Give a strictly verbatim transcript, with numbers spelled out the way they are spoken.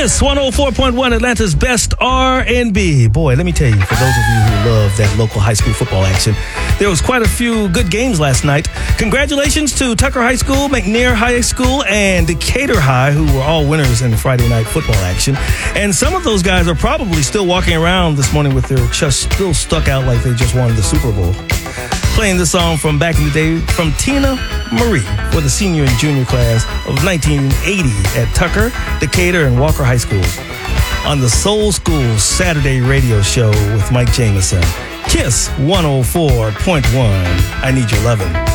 Kiss one oh four point one, Atlanta's best R and B. Boy, let me tell you, for those of you who love that local high school football action, there was quite a few good games last night. Congratulations to Tucker High School, McNair High School, and Decatur High, who were all winners in the Friday night football action. And some of those guys are probably still walking around this morning with their chest still stuck out like they just won the Super Bowl. Playing this song from back in the day from Tina Marie for the senior and junior class of nineteen eighty at Tucker, Decatur, and Walker High Schools on the Soul School Saturday radio show with Mike Jameson. Kiss one oh four point one. I Need Your Lovin'.